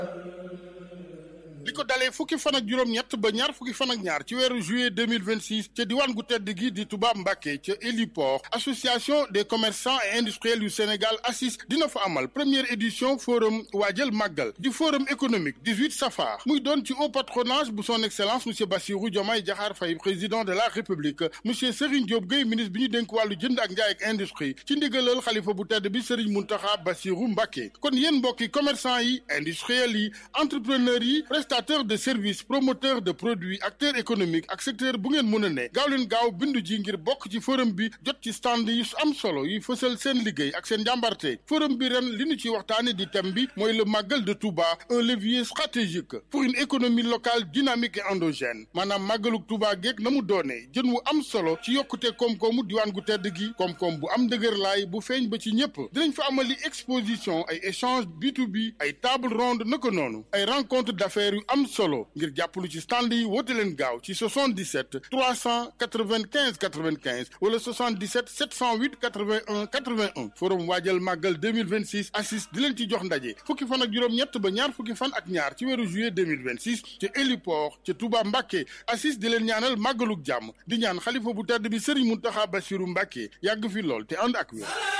li ko dalee fukki fan ak juróom-ñett ba ñaar fukki fan ak ñaar ci weeru juillet 2026 ca diwaan gu tedd gi di Touba Mbacké ca héliport association des commerçants et industriels yu Sénégal ACIS dina fa amal première édition forum waajal màggal di forum économique 18 safar muy doon ci haut patronage bu son excellence monsieur Bassirou Diomaye Diakhar Faye président de la république monsieur Serigne Diop Gueye ministre bi ñu dénk wàllu jënd ak njaay ak industrie ci ndigalal xalifa bu tedd bi Serigne Mountakha Bassirou Mbacké kon yéen mbokki commerçant yi industriels yi entrepreneurs yi prestataire de services promoteur de produits acteur économique ak secteur bu ngeen mën a ne gaaw leen gaaw bindu ji ngir bokk ci forum bi jot ci stand yi am solo yi fësal seen liggéey ak seen njàmbarte forum bi ren li ñu ci waxtaane di thème bi mooy le màggal de Touba un levier stratégique pour une économie locale dynamique et endogène maanaam màggaluk Touba geeg na mu doonee jën wu am solo ci yokkute koom-koomu diwaan gu tedd gi koom-koom bu am dëgër laay bu feeñ ba ci ñëpp dinañ fa amali exposition ay échange B2B ay table ronde naka noonu ay rencontre d'affaires yu am solo ngir jàppalu ci stand yi woote leen gaaw ci 77 395 95 wala 77 708 81 81 forum waajal màggal 2026 ACIS di leen ci jox ndaje fukki fan ak juróom-ñett ba ñaar fukki fan ak ñaar ci weeru juillet 2026 ci héliport ca Touba Mbacké ACIS di leen ñaanal màggaluk jàmm di ñaan xalifa bu tedd bi Serigne Mountakha Bassirou Mbacké yàgg fi lool te ànd ak wér